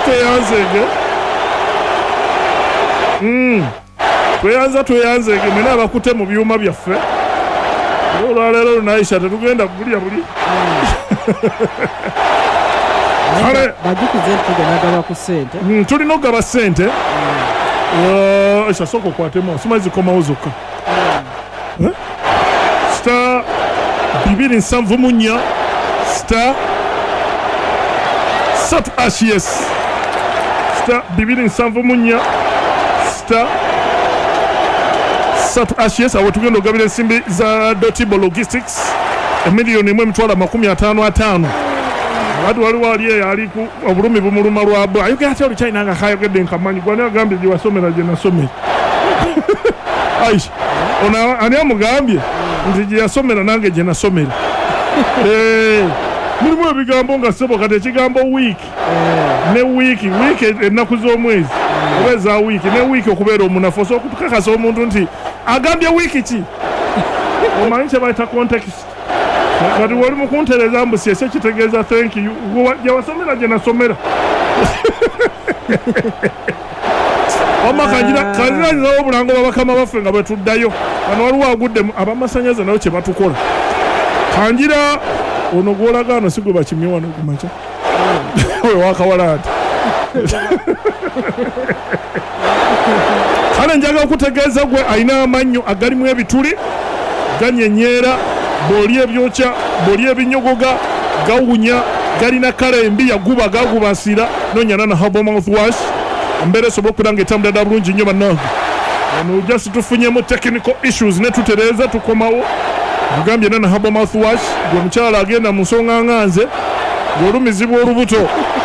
tweyanzege mwena abakute mu byuma byaffe olwaleero lunaisha tetugenda bulya buli kale tulina okugaba ssente esasooka okwatemu simanyi zikomawo zokka star 274 star 3 ashes star 274 star 3 ashes awo tugenda ogabira ensimbi za Dotibo Logistics $1,55,000 abadde waliwo ali ali ku obulumi bumuluma lwabwe ayogera ati olukyalina nga kayogedde nkamanyi gwani agambye gye wasomera gye nasomera aisha ono ani amugambye nti gye yasomera nange gye nasomera mulimu ebigambo nga ssebo kati ekigambo wiiki ne wiiki ennaku z'omwezi oba eza wiiki ne wiiki okubeera omunafu osobola okutukakasa omuntu nti agambye wiiki ki omanyi kye bayita context kati wali mu kuntereza mbu siese kitegeeza thank you gye wasomera gye nasomera wamma kanjirawo obulango babakama baffe nga bwe tuddayo wano waliwo agudde abamasanyaza nayo kye batukola kanjira ono gwolaga wano si gwe bakimye wano kumaca oyo wakawala ati kale njaga okutegeeza gwe alina amannyo agalimu ebituli ganyenyeera bw'olya ebyokya bw'olya ebinyogoga gawunya galina kala embi yaguba gagubasira nonyana na Herbal Mouthwash embeera esobola okubeera ng'etambulira bulungi nnyo bannange ono ojja situfunyemu technical issues ne tutereeza tukomawo tugambye na Herbal Mouthwash gwe omukyala agenda mu nsonga nganze ng'olumizibwa olubuto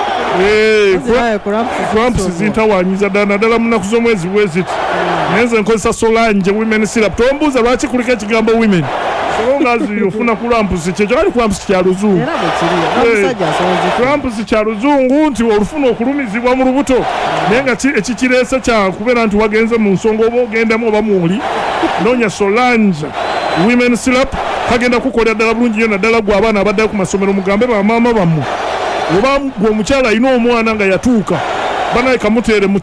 cramps zintawanyiza ddala mu nnaku z'omwezi bwe ziti naye nze nkozesa Solange women syrup tombuuza lwaki kuliko ekigambo women solongazi ofuna kulampusi kyekyo kali kulampusi kya luzungu kulampusi kya luzungu nti olufuna okulumizibwa mu lubuto naye nga ekikireese kya kubeera nti wagenze mu nsonga oba ogendamu oba mwoli noonya Solange women syrup kagenda kukolera ddala bulungi yo naddala gwe abaana abaddayo ku masomero mugambe bamaama bammwe oba gwe omukyala alina omwana nga yatuuka banaye kamuteere mu